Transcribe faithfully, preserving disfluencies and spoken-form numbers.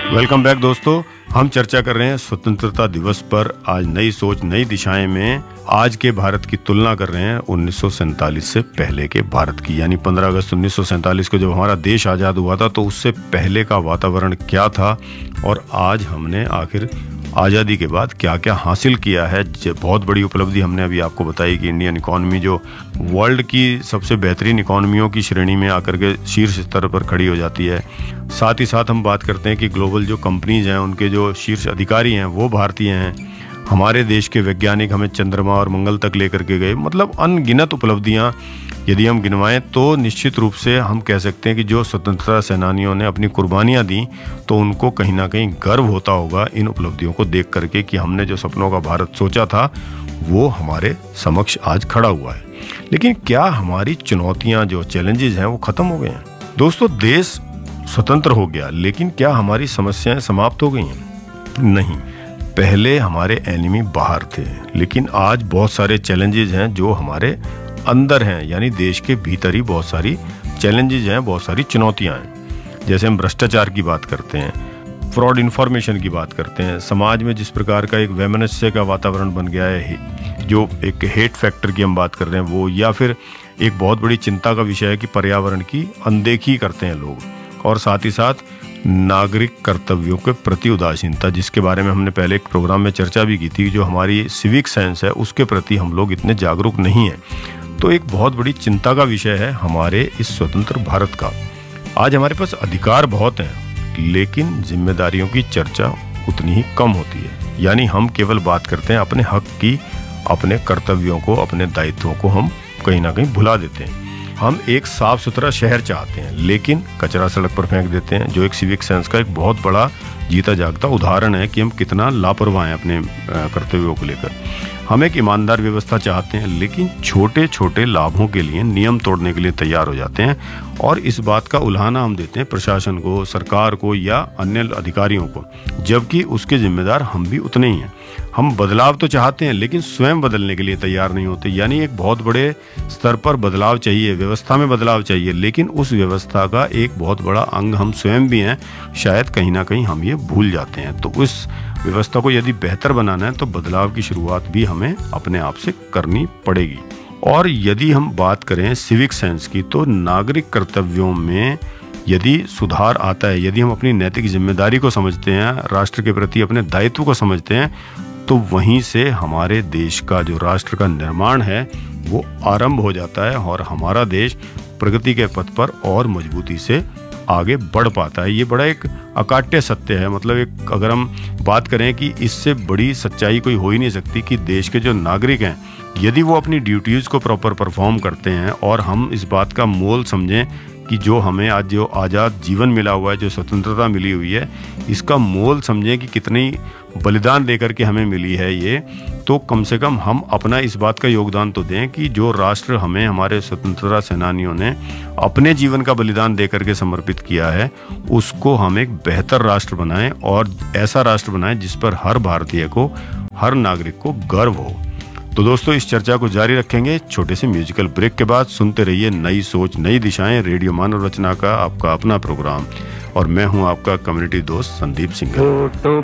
Welcome back दोस्तों। हम चर्चा कर रहे हैं स्वतंत्रता दिवस पर। आज नई सोच नई दिशाएं में आज के भारत की तुलना कर रहे हैं उन्नीस सौ सैंतालीस से पहले के भारत की, यानी पंद्रह अगस्त उन्नीस सौ सैंतालीस को जब हमारा देश आज़ाद हुआ था तो उससे पहले का वातावरण क्या था और आज हमने आखिर आज़ादी के बाद क्या क्या हासिल किया है। बहुत बड़ी उपलब्धि हमने अभी आपको बताई कि इंडियन इकॉनमी जो वर्ल्ड की सबसे बेहतरीन इकॉनमियों की श्रेणी में आकर के शीर्ष स्तर पर खड़ी हो जाती है। साथ ही साथ हम बात करते हैं कि ग्लोबल जो कंपनीज हैं उनके जो शीर्ष अधिकारी हैं वो भारतीय हैं। हमारे देश के वैज्ञानिक हमें चंद्रमा और मंगल तक लेकर के गए। मतलब अनगिनत उपलब्धियां यदि हम गिनवाएं तो निश्चित रूप से हम कह सकते हैं कि जो स्वतंत्रता सेनानियों ने अपनी कुर्बानियां दी तो उनको कहीं ना कहीं गर्व होता होगा इन उपलब्धियों को देख करके कि हमने जो सपनों का भारत सोचा था वो हमारे समक्ष आज खड़ा हुआ है। लेकिन क्या हमारी चुनौतियां जो चैलेंजेस हैं वो खत्म हो गए हैं? दोस्तों, देश स्वतंत्र हो गया, लेकिन क्या हमारी समस्याएं समाप्त हो गई हैं? नहीं। पहले हमारे एनिमी बाहर थे, लेकिन आज बहुत सारे चैलेंजेस हैं जो हमारे अंदर हैं, यानी देश के भीतर ही बहुत सारी चैलेंजेस हैं, बहुत सारी चुनौतियां हैं। जैसे हम भ्रष्टाचार की बात करते हैं, फ्रॉड इन्फॉर्मेशन की बात करते हैं, समाज में जिस प्रकार का एक वैमनस्य का वातावरण बन गया है, जो एक हेट फैक्टर की हम बात कर रहे हैं वो, या फिर एक बहुत बड़ी चिंता का विषय है कि पर्यावरण की अनदेखी करते हैं लोग, और साथ ही साथ नागरिक कर्तव्यों के प्रति उदासीनता, जिसके बारे में हमने पहले एक प्रोग्राम में चर्चा भी की थी। जो हमारी सिविक सेंस है उसके प्रति हम लोग इतने जागरूक नहीं हैं। तो एक बहुत बड़ी चिंता का विषय है हमारे इस स्वतंत्र भारत का। आज हमारे पास अधिकार बहुत हैं, लेकिन जिम्मेदारियों की चर्चा उतनी ही कम होती है। यानी हम केवल बात करते हैं अपने हक की, अपने कर्तव्यों को, अपने दायित्वों को हम कहीं ना कहीं भुला देते हैं। हम एक साफ सुथरा शहर चाहते हैं, लेकिन कचरा सड़क पर फेंक देते हैं, जो एक सिविक सेंस का एक बहुत बड़ा जीता जागता उदाहरण है कि हम कितना लापरवाह हैं अपने कर्तव्यों को लेकर। हम एक ईमानदार व्यवस्था चाहते हैं, लेकिन छोटे छोटे लाभों के लिए नियम तोड़ने के लिए तैयार हो जाते हैं, और इस बात का उल्हाना हम देते हैं प्रशासन को, सरकार को या अन्य अधिकारियों को, जबकि उसके जिम्मेदार हम भी उतने ही हैं। हम बदलाव तो चाहते हैं, लेकिन स्वयं बदलने के लिए तैयार नहीं होते। यानी एक बहुत बड़े स्तर पर बदलाव चाहिए, व्यवस्था में बदलाव चाहिए, लेकिन उस व्यवस्था का एक बहुत बड़ा अंग हम स्वयं भी हैं। शायद कहीं ना कहीं हम ये भूल जाते हैं। तो उस व्यवस्था को यदि बेहतर बनाना है तो बदलाव की शुरुआत भी हमें अपने आप से करनी पड़ेगी। और यदि हम बात करें सिविक सेंस की, तो नागरिक कर्तव्यों में यदि सुधार आता है, यदि हम अपनी नैतिक जिम्मेदारी को समझते हैं, राष्ट्र के प्रति अपने दायित्व को समझते हैं, तो वहीं से हमारे देश का जो राष्ट्र का निर्माण है वो आरंभ हो जाता है और हमारा देश प्रगति के पथ पर और मजबूती से आगे बढ़ पाता है। ये बड़ा एक अकाट्य सत्य है। मतलब एक अगर हम बात करें कि इससे बड़ी सच्चाई कोई हो ही नहीं सकती कि देश के जो नागरिक हैं यदि वो अपनी ड्यूटीज़ को प्रॉपर परफॉर्म करते हैं, और हम इस बात का मोल समझें कि जो हमें आज जो आज़ाद जीवन मिला हुआ है, जो स्वतंत्रता मिली हुई है, इसका मोल समझें कि कितनी बलिदान देकर के हमें मिली है ये, तो कम से कम हम अपना इस बात का योगदान तो दें कि जो राष्ट्र हमें हमारे स्वतंत्रता सेनानियों ने अपने जीवन का बलिदान देकर के समर्पित किया है, उसको हम एक बेहतर राष्ट्र बनाएं, और ऐसा राष्ट्र बनाएं जिस पर हर भारतीय को, हर नागरिक को गर्व हो। तो दोस्तों, इस चर्चा को जारी रखेंगे छोटे से म्यूजिकल ब्रेक के बाद। सुनते रहिए नई सोच नई दिशाएं, रेडियो मानव रचना का आपका अपना प्रोग्राम, और मैं हूं आपका कम्युनिटी दोस्त संदीप सिंह।